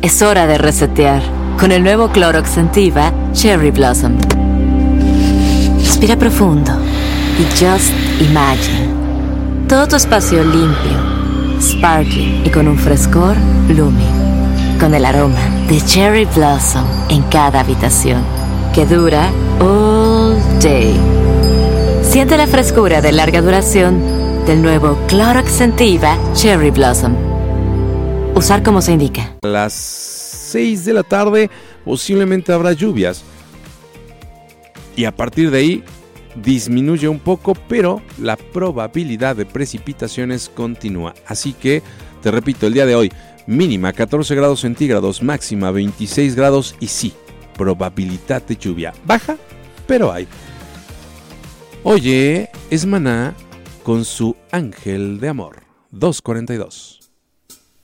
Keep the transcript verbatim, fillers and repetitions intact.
Es hora de resetear con el nuevo Clorox Scentiva Cherry Blossom. Respira profundo y just imagine. Todo tu espacio limpio, sparkling y con un frescor blooming. Con el aroma de Cherry Blossom en cada habitación, que dura all day. Siente la frescura de larga duración del nuevo Clorox Scentiva Cherry Blossom. Usar como se indica. A las seis de la tarde posiblemente habrá lluvias. Y a partir de ahí disminuye un poco, pero la probabilidad de precipitaciones continúa. Así que, te repito, el día de hoy, mínima catorce grados centígrados, máxima veintiséis grados y sí, probabilidad de lluvia. Baja, pero hay. Oye, es Maná con su Ángel de Amor. dos cuarenta y dos.